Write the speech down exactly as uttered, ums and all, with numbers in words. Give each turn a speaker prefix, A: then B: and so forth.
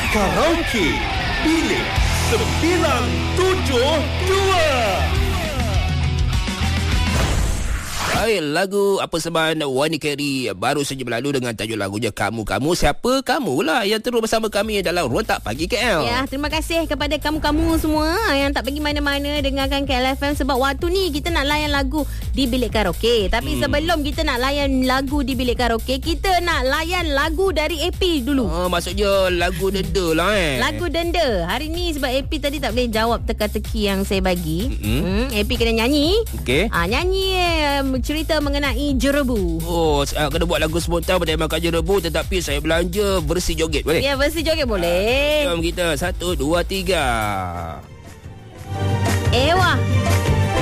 A: Karaoke Bilik sembilan tujuh dua.
B: Hai, lagu Apa Seban Wani Carey baru saja berlalu dengan tajuk lagunya Kamu Kamu. Siapa kamu lah yang terus bersama kami dalam Rontak Pagi K L.
C: Ya, terima kasih kepada kamu-kamu semua yang tak pergi mana-mana dengarkan K L F M, sebab waktu ni kita nak layan lagu di bilik karaoke. Tapi hmm. sebelum kita nak layan lagu di bilik karaoke, kita nak layan lagu dari A P dulu.
B: Oh, maksudnya lagu denda lah eh.
C: Lagu denda. Hari ni sebab A P tadi tak boleh jawab teka-teki yang saya bagi. Mm-hmm. Hmm, A P kena nyanyi.
B: Okey.
C: Ah, nyanyi um, cerita mengenai jerebu.
B: Oh, uh, kena buat lagu spontan pada makan jerebu, tetapi saya belanja versi joget boleh?
C: Ya, versi joget boleh.
B: Uh, jom kita. Satu, dua, tiga.
C: Ewa.